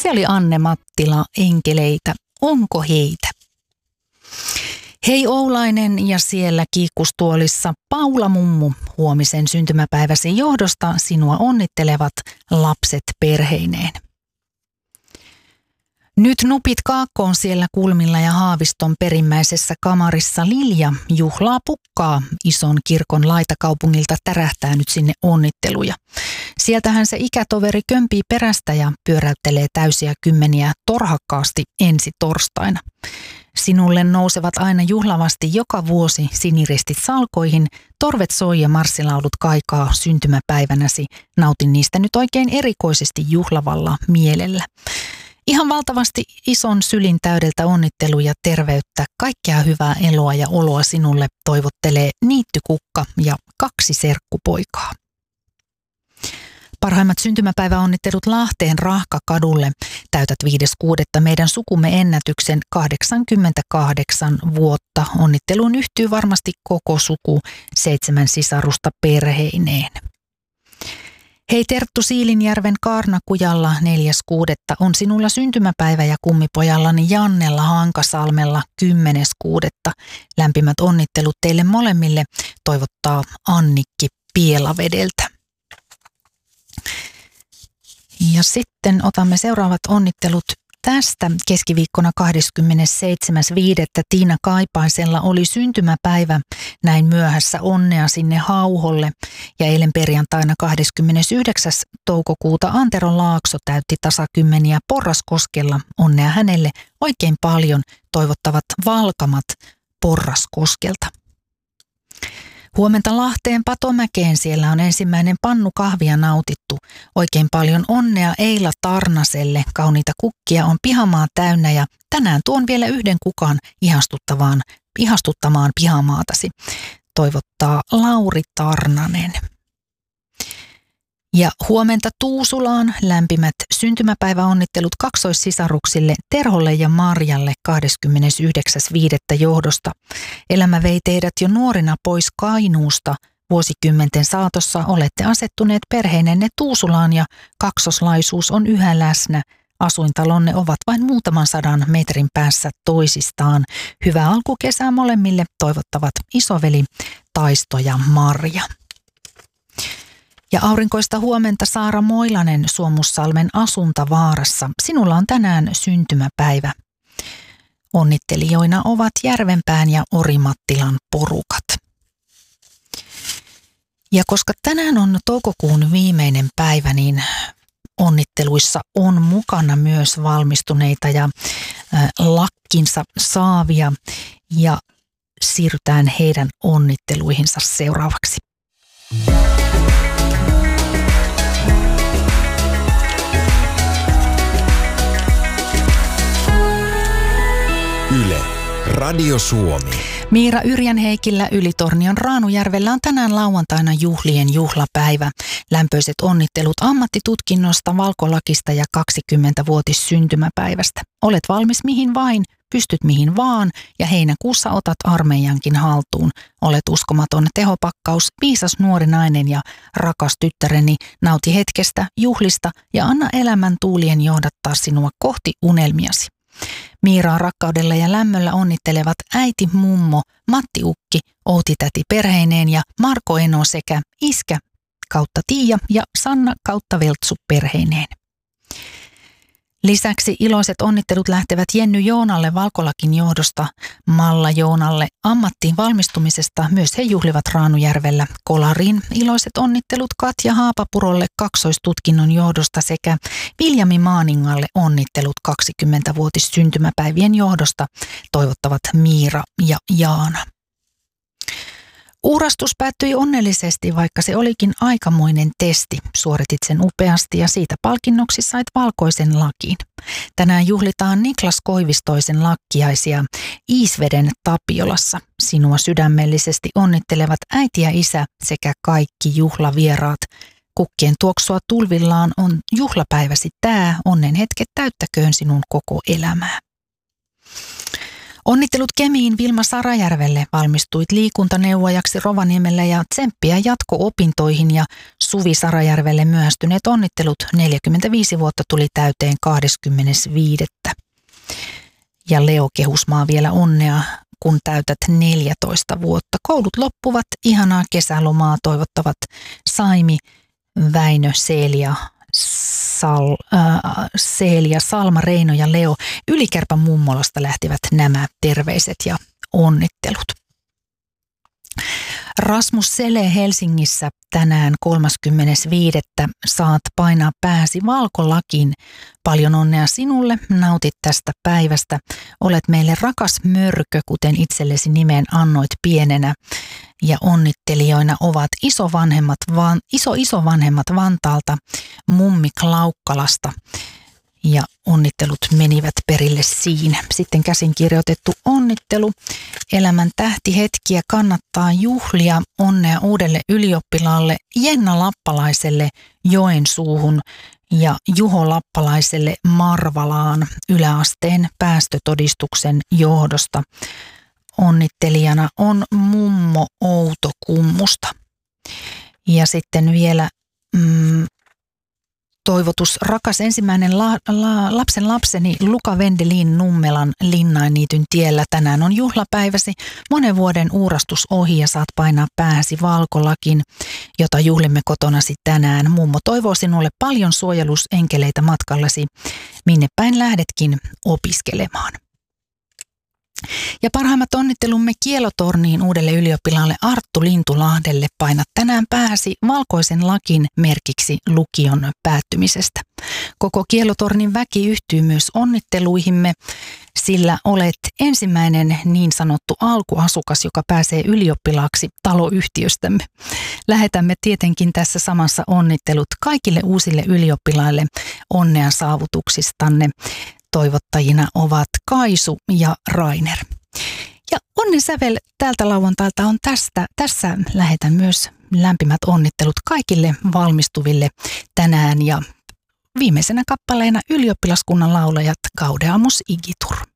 Se oli Anne Mattila, Enkeleitä. Onko heitä? Hei Oulainen ja siellä kiikkustuolissa Paula Mummu. Huomisen syntymäpäiväsi johdosta sinua onnittelevat lapset perheineen. Nyt nupit kaakkoon siellä kulmilla ja Haaviston perimmäisessä kamarissa Lilja juhlaa pukkaa. Ison kirkon laitakaupungilta tärähtää nyt sinne onnitteluja. Sieltähän se ikätoveri kömpii perästä ja pyöräyttelee täysiä kymmeniä torhakkaasti ensi torstaina. Sinulle nousevat aina juhlavasti joka vuosi siniristit salkoihin, torvet soi ja marssilaudut kaikaa syntymäpäivänäsi. Nautin niistä nyt oikein erikoisesti juhlavalla mielellä. Ihan valtavasti ison sylin täydeltä onnitteluja, terveyttä, kaikkea hyvää eloa ja oloa sinulle toivottelee niittykukka ja 2 serkkupoikaa. Parhaimmat syntymäpäiväonnittelut Lahteen Rahkakadulle. Täytät 5.6. meidän sukumme ennätyksen 88 vuotta. Onnitteluun yhtyy varmasti koko suku 7 sisarusta perheineen. Hei Terttu Siilinjärven Kaarnakujalla 4.6. on sinulla syntymäpäivä ja kummipojallani Jannella Hankasalmella 10.6. Lämpimät onnittelut teille molemmille, toivottaa Annikki Pielavedeltä. Ja sitten otamme seuraavat onnittelut tästä. Keskiviikkona 27.5. Tiina Kaipaisella oli syntymäpäivä. Näin myöhässä onnea sinne Hauholle. Ja eilen perjantaina 29. toukokuuta Antero Laakso täytti tasakymmeniä Porraskoskella. Onnea hänelle oikein paljon, toivottavat Valkamat Porraskoskelta. Huomenta Lahteen Patomäkeen, siellä on ensimmäinen pannu kahvia nautittu. Oikein paljon onnea Eila Tarnaselle, kauniita kukkia on pihamaa täynnä ja tänään tuon vielä yhden kukan ihastuttamaan pihamaatasi. Toivottaa Lauri Tarnanen. Ja huomenta Tuusulaan lämpimät syntymäpäiväonnittelut kaksoissisaruksille Terholle ja Marjalle 29.5. johdosta. Elämä vei teidät jo nuorina pois Kainuusta. Vuosikymmenten saatossa olette asettuneet perheinenne Tuusulaan ja kaksoslaisuus on yhä läsnä. Asuintalonne ovat vain muutaman 100 metrin päässä toisistaan. Hyvää alkukesää molemmille toivottavat isoveli Taisto ja Marja. Ja aurinkoista huomenta Saara Moilanen Suomussalmen Asuntavaarassa. Sinulla on tänään syntymäpäivä. Onnittelijoina ovat Järvenpään ja Orimattilan porukat. Ja koska tänään on toukokuun viimeinen päivä, niin onnitteluissa on mukana myös valmistuneita ja lakkinsa saavia. Ja siirrytään heidän onnitteluihinsa seuraavaksi. Yle, Radio Suomi. Miira Yrjänheikillä Ylitornion Raanujärvellä on tänään lauantaina juhlien juhlapäivä. Lämpöiset onnittelut ammattitutkinnosta, valkolakista ja 20-vuotis syntymäpäivästä. Olet valmis mihin vain, pystyt mihin vaan ja heinäkuussa otat armeijankin haltuun. Olet uskomaton tehopakkaus, viisas nuori nainen ja rakas tyttäreni, nauti hetkestä, juhlista ja anna elämän tuulien johdattaa sinua kohti unelmiasi. Miiraa rakkaudella ja lämmöllä onnittelevat äiti, mummo, Matti Ukki, Outi-täti perheineen ja Marko Eno sekä iskä kautta Tiia ja Sanna kautta Veltsu perheineen. Lisäksi iloiset onnittelut lähtevät Jenny Joonalle Valkolakin johdosta, Malla Joonalle ammattiin valmistumisesta. Myös he juhlivat Raanujärvellä Kolariin. Iloiset onnittelut Katja Haapapurolle kaksoistutkinnon johdosta sekä Viljami Maaningalle onnittelut 20-vuotis syntymäpäivien johdosta. Toivottavat Miira ja Jaana. Uurastus päättyi onnellisesti, vaikka se olikin aikamoinen testi. Suoritit sen upeasti ja siitä palkinnoksi sait valkoisen lakin. Tänään juhlitaan Niklas Koivistoisen lakkiaisia Iisveden Tapiolassa. Sinua sydämellisesti onnittelevat äiti ja isä sekä kaikki juhlavieraat. Kukkien tuoksua tulvillaan on juhlapäiväsi tää. Onnen hetket täyttäköön sinun koko elämää. Onnittelut Kemiin Vilma Sarajärvelle, valmistuit liikuntaneuvojaksi Rovaniemellä ja tsemppiä jatko-opintoihin, ja Suvi Sarajärvelle myöhästyneet onnittelut, 45 vuotta tuli täyteen 25. Ja Leo Kehusmaa vielä onnea, kun täytät 14 vuotta. Koulut loppuvat, ihanaa kesälomaa toivottavat Saimi, Väinö, Seelia, Salma, Reino ja Leo. Ylikärpän mummolasta lähtivät nämä terveiset ja onnittelut. Rasmus Sele Helsingissä tänään 35. saat painaa pääsi valkolakiin. Paljon onnea sinulle, nautit tästä päivästä. Olet meille rakas mörkö, kuten itsellesi nimen annoit pienenä. Ja onnittelijoina ovat isovanhemmat Vantaalta, mummi Klaukkalasta. Ja onnittelut menivät perille siinä. Sitten käsin kirjoitettu onnittelu. Elämän tähtihetkiä kannattaa juhlia. Onnea uudelle ylioppilaalle Jenna Lappalaiselle Joensuuhun ja Juho Lappalaiselle Marvalaan yläasteen päästötodistuksen johdosta. Onnittelijana on mummo Outokummusta. Ja sitten vielä toivotus, rakas ensimmäinen lapseni Luka Vendelin Nummelan Linnainniityn tiellä. Tänään on juhlapäiväsi, monen vuoden uurastus ohi ja saat painaa pääsi valkolakin, jota juhlimme kotonasi tänään. Mummo toivoo sinulle paljon suojelusenkeleitä matkallasi, minne päin lähdetkin opiskelemaan. Ja parhaimmat onnittelumme Kielotorniin uudelle ylioppilaalle Arttu Lintulahdelle. Painat tänään pääsi valkoisen lakin merkiksi lukion päättymisestä. Koko Kielotornin väki yhtyy myös onnitteluihimme, sillä olet ensimmäinen niin sanottu alkuasukas, joka pääsee ylioppilaaksi taloyhtiöstämme. Lähetämme tietenkin tässä samassa onnittelut kaikille uusille ylioppilaille onnea saavutuksistanne. Toivottajina ovat Kaisu ja Rainer. Ja onnensävel tältä lauantailta on tässä lähetän myös lämpimät onnittelut kaikille valmistuville tänään. Ja viimeisenä kappaleena ylioppilaskunnan laulajat Gaudeamus Igitur.